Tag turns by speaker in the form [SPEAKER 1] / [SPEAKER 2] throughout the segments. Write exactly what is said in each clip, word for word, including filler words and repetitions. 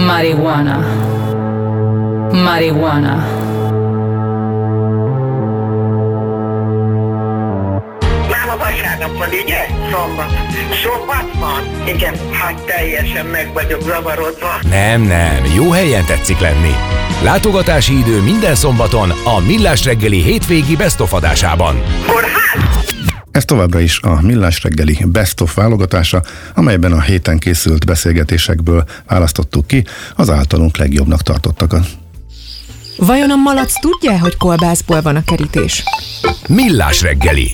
[SPEAKER 1] Marijuana. Marijuana.
[SPEAKER 2] Nála vasárnap van, ugye? Szombat. Szombat van? Igen, hát teljesen meg vagyok zavarodva.
[SPEAKER 3] Nem, nem, jó helyen tetszik lenni. Látogatási idő minden szombaton a Millás reggeli hétvégi Best of adásában.
[SPEAKER 2] Kórház?
[SPEAKER 4] Ez továbbra is a Millás reggeli Best of válogatása, amelyben a héten készült beszélgetésekből választottuk ki az általunk legjobbnak tartottakat.
[SPEAKER 5] Vajon a malac tudja, hogy kolbászból van a kerítés?
[SPEAKER 3] Millás reggeli.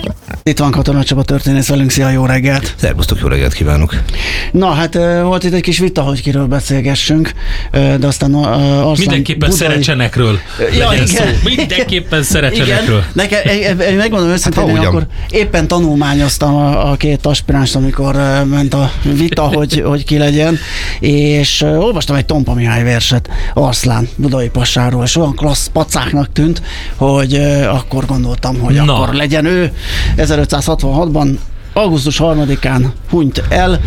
[SPEAKER 6] Itt van Katona Csaba történész velünk, szia, jó reggelt!
[SPEAKER 7] Szervusztok, jó reggelt kívánok!
[SPEAKER 6] Na hát volt itt egy kis vita, hogy kiről beszélgessünk, de aztán Arslan
[SPEAKER 8] Mindenképpen
[SPEAKER 6] budai...
[SPEAKER 8] Szerecsenekről
[SPEAKER 6] ja,
[SPEAKER 8] legyen
[SPEAKER 6] igen.
[SPEAKER 8] szó. Mindenképpen Szerecsenekről.
[SPEAKER 6] Nekem, megmondom őszintén, hát, akkor éppen tanulmányoztam a, a két aspiránst, amikor ment a vita, hogy, hogy ki legyen, és olvastam egy Tompa Mihály verset Arslan budai passáról, és olyan klassz pacáknak tűnt, hogy akkor gondoltam, hogy
[SPEAKER 8] Na.
[SPEAKER 6] akkor legyen ő. ezerötszázhatvanhatban augusztus harmadikán hunyt el,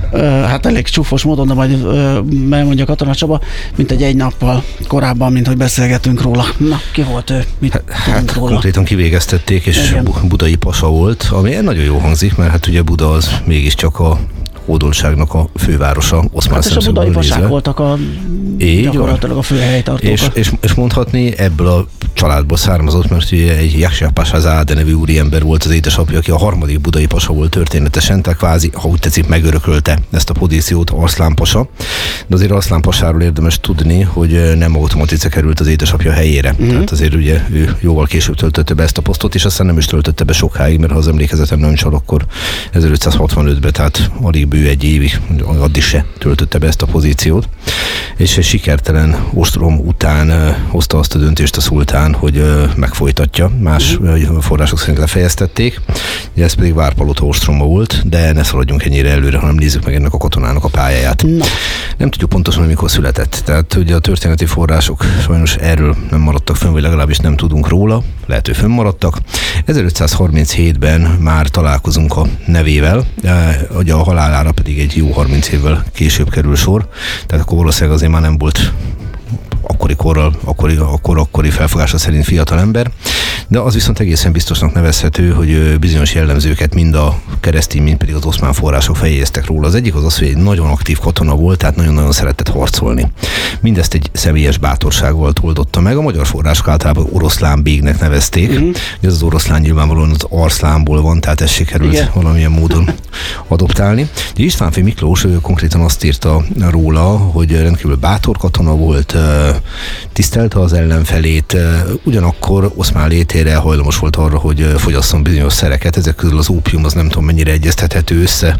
[SPEAKER 6] hát elég csúfos módon, de majd elmondja Katona Csaba, mint egy egy nappal korábban, mint hogy beszélgetünk róla. Na, ki volt ő? Mit
[SPEAKER 7] hát,
[SPEAKER 6] tudunk róla?
[SPEAKER 7] Konkrétan kivégeztették, és
[SPEAKER 6] Igen.
[SPEAKER 7] budai pasa volt, ami nagyon jó hangzik, mert hát ugye Buda az mégiscsak a hódoltságnak a fővárosa, Oszmán
[SPEAKER 6] Hát és a budai pasák voltak a
[SPEAKER 7] Így
[SPEAKER 6] gyakorlatilag a főhelytartók.
[SPEAKER 7] És, és, és mondhatni, ebből a családból származott, mert ugye egy Jaksia Pasazáde nevű úriember volt az édesapja, aki a harmadik budai pasa volt történetesen, tehát kvázi, ha úgy tetszik, megörökölte ezt a pozíciót Arslan pasa. De azért Arslan pasáról érdemes tudni, hogy nem automatice került az édesapja helyére. Mm-hmm. Tehát azért ugye ő jóval később töltötte be ezt a posztot, és aztán nem is töltötte be sokáig, mert ha az emlékezetem nem csal, akkor ezerötszázhatvanötben, tehát alig bő egy évig, addig se töltötte be ezt a pozíciót. És egy sikertelen ostrom után hozta azt a döntést a szultán, hogy megfolytatja. Más uh-huh. források szerint lefejeztették. Ez pedig Várpalota ostroma volt, de ne szaladjunk ennyire előre, hanem nézzük meg ennek a katonának a pályáját. No. Nem tudjuk pontosan, hogy mikor született. Tehát ugye a történeti források sajnos erről nem maradtak fönn, vagy legalábbis nem tudunk róla. Lehet, hogy fönnmaradtak. ezerötszázharminchétben már találkozunk a nevével, ugye a halálára pedig egy jó harminc évvel később kerül sor. Tehát akkor valószínűleg azért már nem volt akkori korral, akkori, akkor, akkori felfogása szerint fiatal ember, de az viszont egészen biztosnak nevezhető, hogy bizonyos jellemzőket mind a keresztény, mind pedig az oszmán források feljegyeztek róla. Az egyik az az, hogy egy nagyon aktív katona volt, tehát nagyon-nagyon szeretett harcolni. Mindezt egy személyes bátorsággal oldotta meg. A magyar források általában oroszlán bégnek nevezték. Mm-hmm. Ez az oroszlán nyilvánvalóan az Arszlánból van, tehát ez sikerült Igen. valamilyen módon adoptálni. De Istvánffy Miklós ő konkrétan azt írta róla, hogy rendkívül bátor katona volt, tisztelte az ellenfelét, ugyanakkor oszmán létére hajlamos volt arra, hogy fogyasszon bizonyos szereket, ezek közül az ópium az nem tudom mennyire egyeztethető össze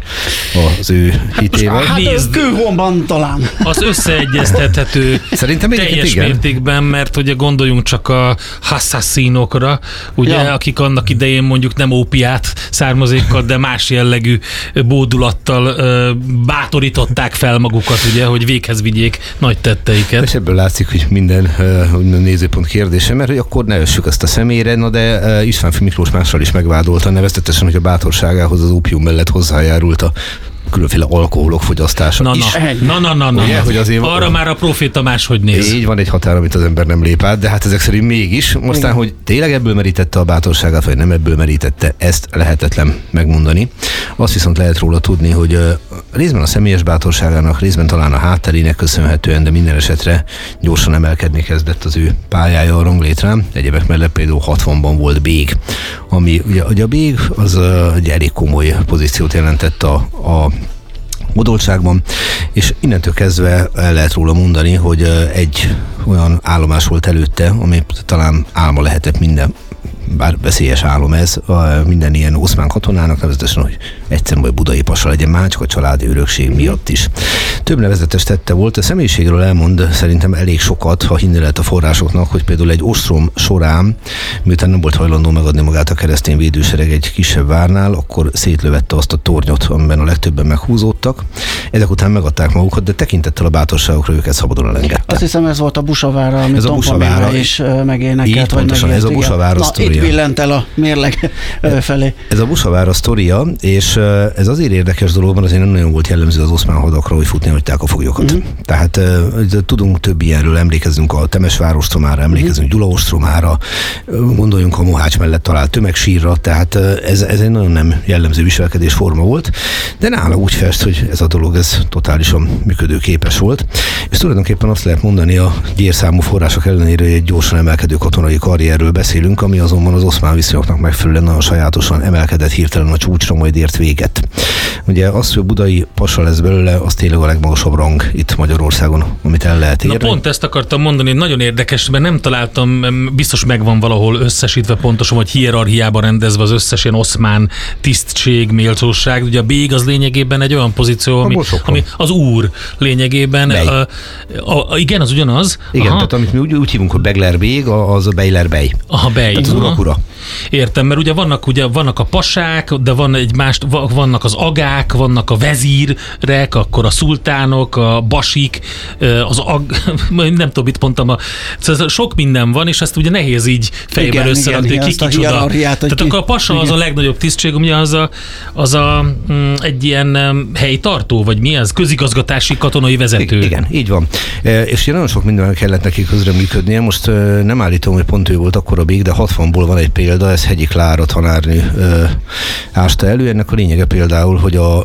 [SPEAKER 7] az ő hitével.
[SPEAKER 6] Hát ez kőhomban talán.
[SPEAKER 8] Az összeegyeztethető
[SPEAKER 7] Szerintem
[SPEAKER 8] teljes
[SPEAKER 7] igen.
[SPEAKER 8] mértékben, mert ugye gondoljunk csak a hasszaszínokra, ugye, ja. akik annak idején mondjuk nem ópiát származékkal, de más jellegű bódulattal ö, bátorították fel magukat, ugye, hogy véghez vigyék nagy tetteiket.
[SPEAKER 7] És ebből látszik, hogy minden uh, nézőpont kérdése, mert hogy akkor ne össük ezt a személyre, na de uh, Istvánffy Miklós mással is megvádolta, nevezetesen, hogy a bátorságához az ópium mellett hozzájárult a különféle alkoholok fogyasztása
[SPEAKER 8] na,
[SPEAKER 7] is.
[SPEAKER 8] Na, na, na, na,
[SPEAKER 7] Ugye,
[SPEAKER 8] na.
[SPEAKER 7] Hogy azért
[SPEAKER 8] Arra a... már a proféta máshogy néz.
[SPEAKER 7] Így van egy határ, amit az ember nem lép át, de hát ezek szerint mégis. Aztán, hogy tényleg ebből merítette a bátorságát, vagy nem ebből merítette, ezt lehetetlen megmondani. Azt viszont lehet róla tudni, hogy uh, részben a személyes bátorságának, részben talán a hátterének köszönhetően, de minden esetre gyorsan emelkedni kezdett az ő pályája a ranglétrán. Egyébek mellett például hatvanban volt bég, ami ugye, ugye a bég az uh, egy elég komoly pozíciót jelentett a, a hódoltságban, és innentől kezdve el lehet róla mondani, hogy egy olyan állomás volt előtte, ami talán álma lehetett minden, bár veszélyes álom ez, minden ilyen oszmán katonának, nevezetesen, hogy egyszer majd budai pasa legyen, már csak a családi örökség miatt is. Több nevezetes tette volt, a személyiségről elmond szerintem elég sokat, ha hinni lehet a forrásoknak, hogy például egy ostrom során, miután nem volt hajlandó megadni magát a keresztény védősereg egy kisebb várnál, akkor szétlövette azt a tornyot, amiben a legtöbben meghúzódtak, Ezek után megadták magukat, de tekintettel a bátorságokra őket szabadon elengedte.
[SPEAKER 6] Azt hiszem, ez volt a Busavára, amit Tompa Mihály is megénekelt.
[SPEAKER 7] Így pontosan, ez a Busavára sztoria.
[SPEAKER 6] Itt billent el a mérleg felé.
[SPEAKER 7] Ez a Busavára sztoria, és ez azért érdekes dolog, mert azért nem nagyon volt jellemző az oszmán hadakra, hogy futni hagyták a foglyokat. Uh-huh. Tehát tudunk több ilyenről, emlékezzünk a Temesvárostromára, emlékezzünk uh-huh. Gyulaostromára, gondoljunk a Mohács mellett talált tömegsírra, tehát ez, ez egy nagyon nem jellemző viselkedésforma volt, de nála úgy fest, hogy ez a dolog ez totálisan működőképes volt. És tulajdonképpen azt lehet mondani a gyérszámú források ellenére, hogy egy gyorsan emelkedő katonai karrierről beszélünk, ami azonban az oszmán viszonyoknak megfelelően nagyon sajátosan emelkedett hirtelen a csúcsra, majd ért véget. Ugye az, hogy a budai pasa lesz belőle, az tényleg a legmagasabb rang itt Magyarországon, amit el lehet érni.
[SPEAKER 8] Na pont ezt akartam mondani, nagyon érdekes, mert nem találtam, biztos megvan valahol összesítve pontosan, vagy hierarchiában rendezve az összes ilyen oszmán tisztség, méltóság. Ugye a bég az lényegében egy olyan pozíció, ami, ami az úr lényegében. A, a, a, igen, az ugyanaz.
[SPEAKER 7] Igen, aha. Tehát amit mi úgy, úgy hívunk, hogy Begler bég, az a Bejler bej.
[SPEAKER 8] Aha, bej.
[SPEAKER 7] Tehát az urakura.
[SPEAKER 8] Értem, mert ugye vannak, ugye vannak a pasák, de van egy más, vannak az agák, vannak a vezírek, akkor a szultánok, a basik, az ag, nem tudom, mit mondtam, a, szóval sok minden van, és ezt ugye nehéz így fejben összerakni, hogy ki kicsoda. Tehát akkor a pasa igen. Az a legnagyobb tisztség, ugye az a, az a mm, egy ilyen helytartó, vagy mi ez? Közigazgatási katonai vezető.
[SPEAKER 7] Igen, így van. És nagyon sok mindenben kellett neki közreműködnie. Most nem állítom, hogy pont ő volt akkor a bég, de hatvanból van egy példa, ez Hegyi Klára tanárnő ásta elő. Ennek a lényege például, hogy a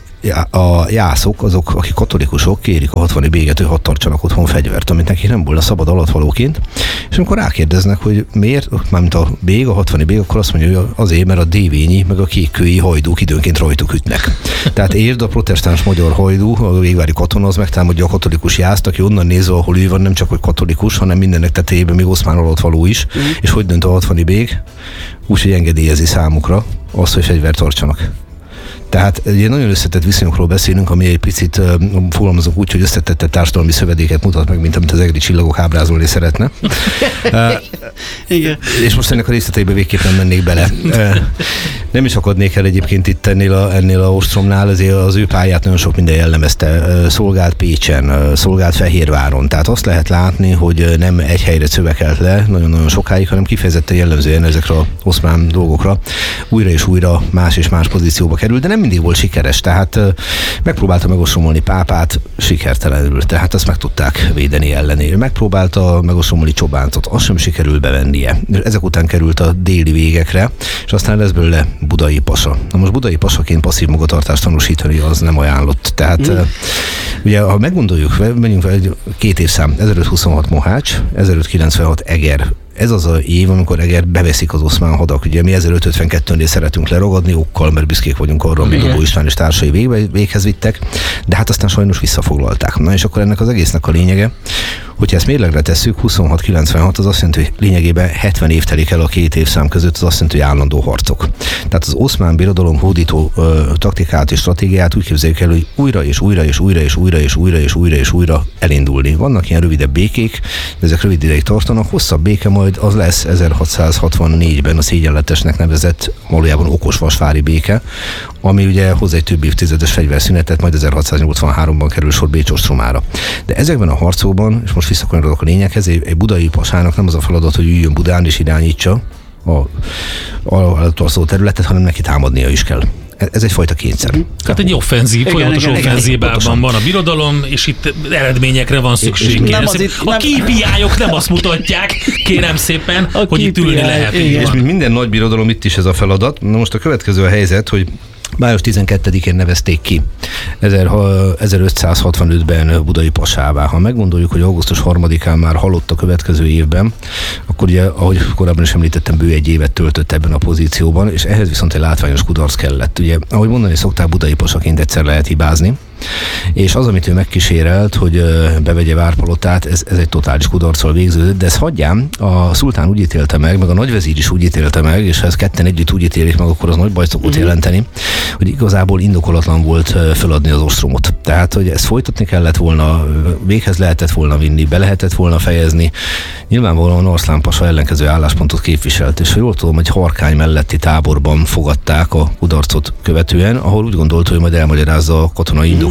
[SPEAKER 7] a jászok, azok, akik katolikusok, kérik a hatvani béget, hogy hadd tartsanak otthon fegyvert, amit neki nem volna szabad alatvalóként. És amikor rákérdeznek, hogy miért, mármint a bég, a hatvani bég, akkor azt mondja, hogy azért, mert a dévényi, meg a kékkői hajdúk időnként rajtuk ütnek. Tehát érd, a protestáns magyar hajdú, a végvári katona, az megtámadja a katolikus jászt, aki onnan nézve, ahol ő van, nem csak hogy katolikus, hanem mindennek tetejében még oszmán alatvaló is. Mm. És hogy dönt a hatvani bég? Úgyhogy engedélyezi számukra azt, hogy fegyvert tartsanak. Tehát egy nagyon összetett viszonyokról beszélünk, ami egy picit uh, fogalmazunk úgy, hogy összetett társadalmi szövedéket mutat meg, mint amit az egri csillagok ábrázolni szeretne. uh,
[SPEAKER 6] Igen.
[SPEAKER 7] És most ennek a részleteibe végképp nem mennék bele. Uh, nem is akadnék el egyébként itt ennél a, ennél a ostromnál, azért az ő pályát nagyon sok minden jellemezte. Uh, szolgált Pécsen, uh, szolgált Fehérváron. Tehát azt lehet látni, hogy nem egy helyre szövekelt le nagyon-nagyon sokáig, hanem kifejezetten jellemzően ezekre az oszmán dolgokra újra és újra más és más pozícióba került, de nem mindig volt sikeres, tehát uh, megpróbálta megostromolni pápát, sikertelenül, tehát azt meg tudták védeni ellenére. Megpróbálta megostromolni Csobántot, azt sem sikerült bevennie. Ezek után került a déli végekre, és aztán lesz belőle budai pasa. Na most budai pasaként passzív magatartást tanúsítani az nem ajánlott. Tehát mm. uh, ugye, ha meggondoljuk, menjünk egy két évszám, ezerötszázhuszonhat Mohács, ezerötszázkilencvenhat Eger. Ez az az év, amikor Eger beveszik az oszmán hadak. Ugye mi ezerötszázötvenkettőnél szeretünk leragadni okkal, mert büszkék vagyunk arra, amit Dobó István és társai végbe, véghez vittek, de hát aztán sajnos visszafoglalták. Na és akkor ennek az egésznek a lényege, hogyha ezt mérlegre tesszük, huszonhat kilencvenhat az azt jelenti, hogy lényegében hetven év telik el a két évszám között, az azt jelenti, hogy állandó harcok. Tehát az oszmán birodalom hódító ö, taktikát és stratégiát úgy képzeljük el, hogy újra és újra és újra és újra és újra és újra és újra elindulni. Vannak ilyen rövidebb békék, de ezek rövid ideig tartanak, hosszabb béke majd az lesz ezerhatszázhatvannégyben a szégyenletesnek nevezett valójában okosvasvári béke, ami ugye hozzá egy több évtizedes fegyverszünetet, majd ezerhatszáznyolcvanháromban kerül sor Bécs ostromára. De ezekben a harcokban, és most visszakanyarodok a lényeghez, egy budai pasának nem az a feladat, hogy üljön Budán és irányítsa a tartozó területet, hanem neki támadnia is kell. Ez egyfajta kényszer.
[SPEAKER 8] Hát egy offenzív, folyamatos offenzívában van a birodalom, és itt eredményekre van szükség. Nem az itt, a ká pé í-ok nem azt mutatják, kérem szépen, a hogy itt ülni lehet.
[SPEAKER 7] És mint minden nagy birodalom, itt is ez a feladat. Na most a következő a helyzet, hogy május tizenkettedikén nevezték ki ezerötszázhatvanötben budai pasává. Ha meggondoljuk, hogy augusztus harmadikán már halott a következő évben, akkor ugye, ahogy korábban is említettem, bő egy évet töltött ebben a pozícióban, és ehhez viszont egy látványos kudarc kellett. Ugye, ahogy mondani szokták, budai pasaként egyszer lehet hibázni, és az, amit ő megkísérelt, hogy bevegye Várpalotát, ez, ez egy totális kudarccal végződött, de ezt hagyjám, a szultán úgy ítélte meg, meg a nagyvezír is úgy ítélte meg, és ha ezt ketten együtt úgy ítélik meg, akkor az nagy bajt szokott jelenteni, hogy igazából indokolatlan volt feladni az ostromot. Tehát, hogy ezt folytatni kellett volna, véghez lehetett volna vinni, be lehetett volna fejezni. Nyilvánvalóan Arslan pasa ellenkező álláspontot képviselt, és jól tudom, hogy Harkány melletti táborban fogadták a kudarcot követően, ahol úgy gondolta, hogy majd elmagyarázza a katonai indokokat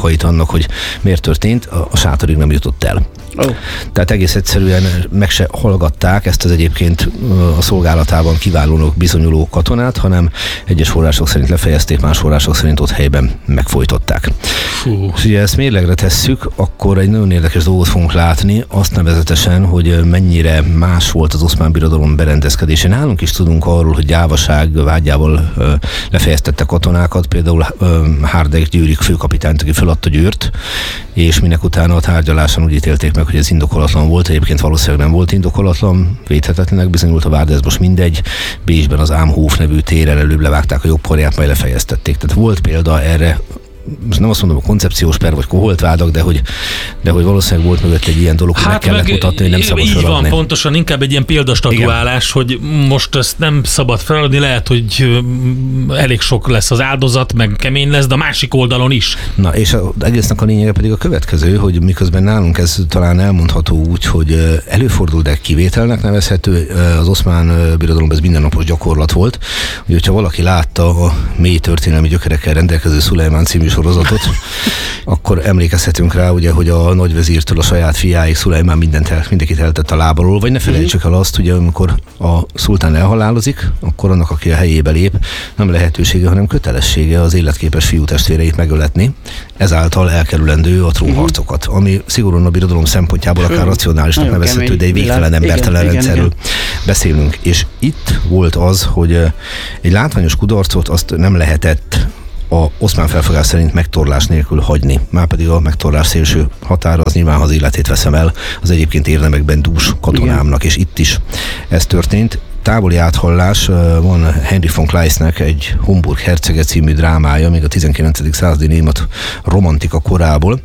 [SPEAKER 7] okait annak, hogy miért történt, a, a sátorig nem jutott el. Oh. Tehát egész egyszerűen meg se hallgatták ezt az egyébként a szolgálatában kiválónak bizonyuló katonát, hanem egyes források szerint lefejezték, más források szerint ott helyben megfojtották. Fú. És ugye ezt mérlegre tesszük, akkor egy nagyon érdekes dolgot fogunk látni, azt nevezetesen, hogy mennyire más volt az Oszmán Birodalom berendezkedése. Nálunk is tudunk arról, hogy gyávaság vágyával lefejeztette katonákat, például Hárdek Győrik főkapitányt, aki feladta Győrt, és minek utána a tárgyaláson úgy ítélték meg, hogy ez indokolatlan volt, egyébként valószínűleg nem volt indokolatlan, védhetetlenek bizonyult a vár, de ez most mindegy. Bécsben az Ámhóf nevű téren előbb levágták a jobb karját, majd lefejeztették. Tehát volt példa erre, most nem azt mondom, a koncepciós per vagy koholt vádak, de hogy, de hogy valószínűleg volt mögött egy ilyen dolog, hogy hát meg kellett mutatni, hogy nem szabad feladni.
[SPEAKER 8] Így van, pontosan, inkább egy ilyen példastatuálás, hogy most ezt nem szabad feladni, lehet, hogy elég sok lesz az áldozat, meg kemény lesz, de a másik oldalon is.
[SPEAKER 7] Na, és az egésznek a lényege pedig a következő, hogy miközben nálunk ez talán elmondható úgy, hogy előfordul, de kivételnek nevezhető, az Oszmán Birodalomban ez mindennapos gyakorlat volt, hogy hogyha valaki látta a mély történelmi gyökerekkel rendelkező Szulejmán című sorozatot, akkor emlékezhetünk rá, ugye, hogy a nagyvezírtől a saját fiáig Szulejmán mindent el, mindenkit eltett a lábalól, vagy ne felejtsük el azt, hogy amikor a szultán elhalálozik, akkor annak, aki a helyébe lép, nem lehetősége, hanem kötelessége az életképes fiú testvéreit megöletni, ezáltal elkerülendő a trónharcokat, ami szigorúan a birodalom szempontjából akár racionálisnak nevezhető, de egy végtelen embertelen igen, rendszerről igen, beszélünk. És itt volt az, hogy egy látványos kudarcot azt nem lehetett a oszmán felfogás szerint megtorlás nélkül hagyni. Márpedig a megtorlás szélső határa az nyilván, ha az életét veszem el, az egyébként érdemekben dús katonámnak, és itt is ez történt. Távoli áthallás, van Henry von Kleistnek egy Homburg hercege című drámája, még a tizenkilencedik századi német romantika korából,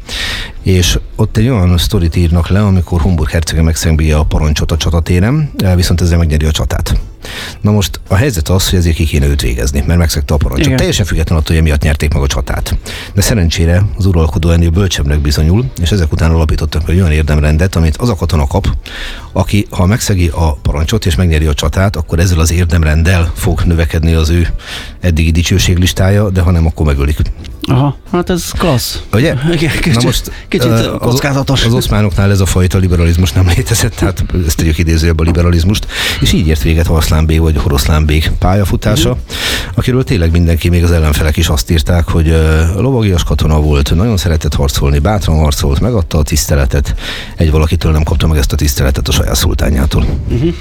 [SPEAKER 7] és ott egy olyan sztorit írnak le, amikor Homburg hercege megszembélye a parancsot a csatatéren, viszont ezzel megnyeri a csatát. Na most a helyzet az, hogy ezért ki kéne őt végezni, mert megszegte a parancsot. Igen. Teljesen független attól, hogy emiatt nyerték meg a csatát. De szerencsére az uralkodó ennél bölcsebbnek bizonyul, és ezek után alapítottak egy olyan érdemrendet, amit az a katona kap, aki ha megszegi a parancsot és megnyeri a csatát, akkor ezzel az érdemrenddel fog növekedni az ő eddigi dicsőséglistája, de ha nem, akkor megölik.
[SPEAKER 6] Aha, hát ez klassz.
[SPEAKER 7] Ugye?
[SPEAKER 6] Kicsit, Na most, kicsit uh, kockázatos.
[SPEAKER 7] Az, az oszmánoknál ez a fajta liberalizmus nem létezett, tehát ezt tegyük idézőjebb a liberalizmust, és így ért véget Arslan Bég vagy Oroszlán Bég pályafutása, uh-huh. akiről tényleg mindenki, még az ellenfelek is azt írták, hogy uh, lovagias katona volt, nagyon szeretett harcolni, bátran harcolt, megadta a tiszteletet, egy valakitől nem kapta meg ezt a tiszteletet, a saját szultánjától. Uh-huh.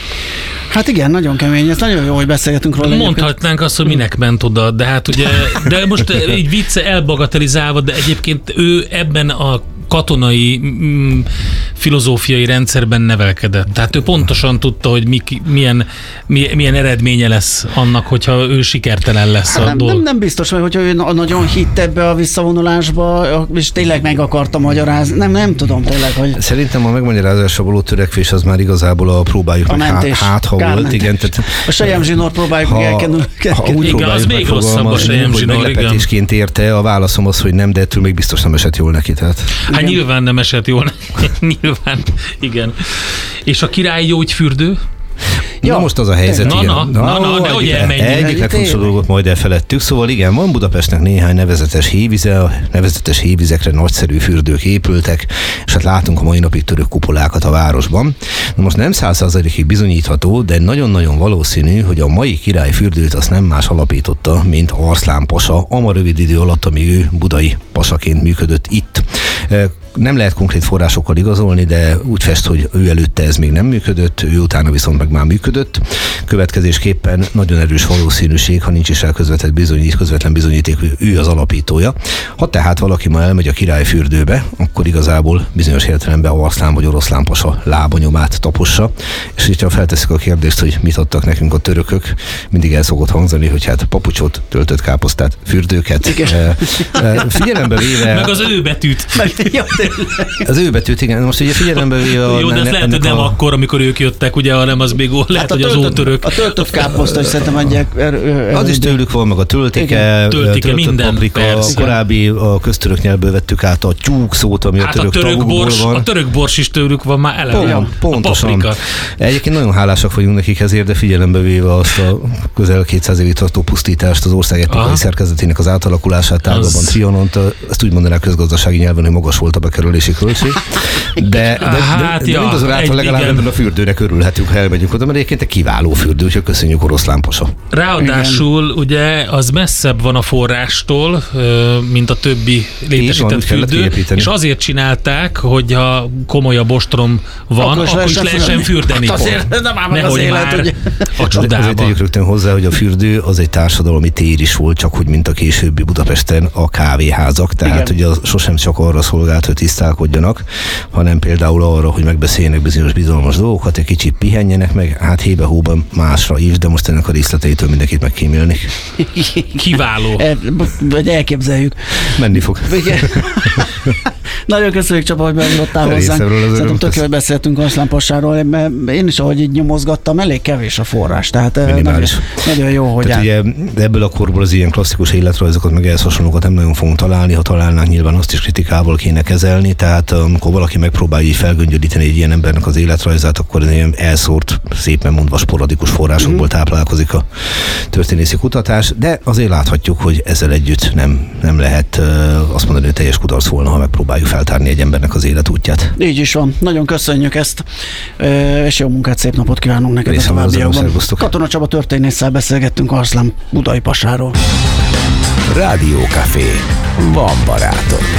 [SPEAKER 6] Hát igen, nagyon kemény, ez nagyon jó, hogy beszélgetünk róla.
[SPEAKER 8] Mondhatnánk azt, hogy minek ment oda, de hát ugye, de most így vicce elbagatelizálva, de egyébként ő ebben a katonai mm, filozófiai rendszerben nevelkedett. Tehát ő pontosan tudta, hogy mi, milyen, milyen eredménye lesz annak, hogyha ő sikertelen lesz
[SPEAKER 6] hát
[SPEAKER 8] a
[SPEAKER 6] nem,
[SPEAKER 8] dolog.
[SPEAKER 6] Nem, nem biztos, hogy ő nagyon hitt ebbe a visszavonulásba, és tényleg meg akarta magyarázni. Nem, nem tudom tényleg, hogy...
[SPEAKER 7] Szerintem a megmagyarázásra való törekvés az már igazából a próbáljuk a meg mentés, hát, ha volt. Igen, tehát,
[SPEAKER 6] a selyemzsinór próbáljuk meg elkenni.
[SPEAKER 8] Igen, az még rosszabb a selyemzsinór.
[SPEAKER 7] Meglepetésként érte, a válaszom az, hogy nem, de ettől még biztos nem esett jól neki. Tehát.
[SPEAKER 8] Hát igen. Nyilván nem esett jól. Nyilván, igen. És a király gyógyfürdő?
[SPEAKER 7] Ja, na most az a helyzet,
[SPEAKER 8] na,
[SPEAKER 7] igen.
[SPEAKER 8] Na, na, na, na hogy elmenjünk.
[SPEAKER 7] Egyik legfontosabb dolgot majd elfeledtük, szóval igen, van Budapestnek néhány nevezetes hévize, a nevezetes hévizekre nagyszerű fürdők épültek, és hát látunk a mai napig török kupolákat a városban. Na most nem száz százalékig bizonyítható, de nagyon-nagyon valószínű, hogy a mai királyfürdőt azt nem más alapította, mint Arslan pasa, ama rövid idő alatt, amíg ő budai pasaként működött itt. Nem lehet konkrét forrásokkal igazolni, de úgy fest, hogy ő előtte ez még nem működött, ő utána viszont meg már működött. Következésképpen nagyon erős valószínűség, ha nincs is el közvetlen bizonyít, közvetlen bizonyíték, hogy ő az alapítója. Ha tehát valaki ma elmegy a királyfürdőbe, akkor igazából bizonyos értelemben Arslan vagy Oroszlán pasa lábanyomát tapossa. És így, ha felteszik a kérdést, hogy mit adtak nekünk a törökök, mindig el szokott hangzani, hogy hát papucsot, töltött káposztát, fürdőket. E, e, figyelembe véve...
[SPEAKER 8] Meg az ő betűt.
[SPEAKER 7] Az ő betűt, igen. Most ugye figyelembe véve a...
[SPEAKER 8] Jó, de ez lehet, hogy nem a... akkor, amikor ők jöttek, ugye, hanem az még lehet, hát hogy az ótörök.
[SPEAKER 6] A töltött káposzta, és szerintem adják... Er, er,
[SPEAKER 7] az is tőlük van, meg a töltike,
[SPEAKER 8] töltike minden,
[SPEAKER 7] paprika, a korábbi a köztörök nyelvből vettük át a tyúk szót, ami hát a török, török bors, van.
[SPEAKER 8] A török bors is tőlük van már eleve.
[SPEAKER 7] Pont, pontosan. Egyébként nagyon hálásak vagyunk nekik ezért, de figyelembe véve azt a közel kétszáz évig tartó pusztítást, az ország etnikai szerkezetének az átalakulását, tágabban Trianont, ezt úgy mondanák közgazdasági nyelven, hogy magas volt a bekerülési költség. De, de, de,
[SPEAKER 8] hát,
[SPEAKER 7] de, de mindazonáltal legalább ebben a fürdőnek örülhetünk, ha elmegyünk oda, mert egyébként egy kiváló fürdő, úgyhogy köszönjük Oroszlán Pasa.
[SPEAKER 8] Ráadásul igen. ugye az messzebb van a forrástól, mint a többi létesített fürdő, és azért csinálták, hogy ha komolyabb ostrom van, akkor, akkor is lehessen fürdeni. Hát azért nem ám az élet, ugye. A csodába.
[SPEAKER 7] Azért tegyük rögtön hozzá, hogy a fürdő az egy társadalmi tér is volt, csak úgy, mint a későbbi Budapesten a kávéházak, tehát ugye sosem csak arra szolgált, hogy tisztálkodjanak, hanem például arra, hogy megbeszéljenek bizonyos bizalmas dolgokat, egy kicsit pihenjenek meg, hát hébe-hóban másra is, de most ennek a részleteitől mindenkit megkímélnék.
[SPEAKER 8] Kiváló.
[SPEAKER 6] Vagy elképzeljük.
[SPEAKER 7] Menni fog.
[SPEAKER 6] Nagyon köszönjük, Csaba, hogy bejutottál hozzánk. Szerintem tök jól beszéltünk Oroszlán Pasáról, mert én is, ahogy így nyomozgattam, elég kevés a forrás. Tehát nagyon, nagyon jó, hogy
[SPEAKER 7] tehát ugye ebből a korból az ilyen klasszikus életrajzokat, meg ehhez hasonlókat nem nagyon fogunk találni, ha találnánk, nyilván azt is kritikával kéne kezelni, tehát amikor valaki megpróbálja így felgöngyölíteni egy ilyen embernek az életrajzát, akkor ilyen elszórt, szépen mondva sporadikus forrásokból mm. táplálkozik a történészi kutatás, de azért láthatjuk, hogy ezzel együtt nem, nem lehet azt mondani, hogy teljes kudarc volna, ha megpróbáljuk feltárni egy embernek az életútját.
[SPEAKER 6] Így is van. Nagyon köszönjük ezt, és jó munkát, szép napot kívánunk neked a továbbiakban. Katona Csaba történésszel beszélgettünk Oroszlán Budai Pasáról.
[SPEAKER 3] Rádió Café. Van barátom.